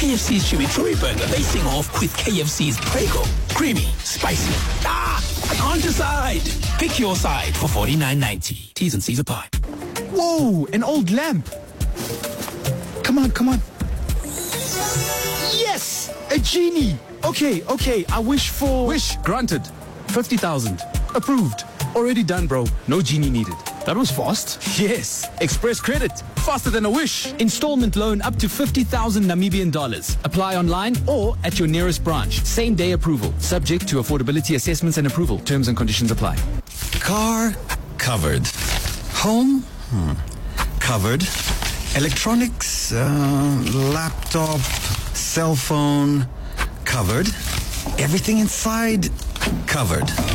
KFC's Chewy Chewy Burger facing off with KFC's Prego. Creamy, spicy. I can't decide. Pick your side for $49.90. T's and C's apply. Whoa, an old lamp. Come on. Yes, a genie. Okay, I wish for... Wish granted. 50,000. Approved. Already done, bro. No genie needed. That was fast. Yes. Express credit. Faster than a wish. Installment loan up to 50,000 Namibian dollars. Apply online or at your nearest branch. Same day approval. Subject to affordability assessments and approval. Terms and conditions apply. Car, covered. Home, covered. Electronics, laptop, cell phone, covered. Everything inside, covered.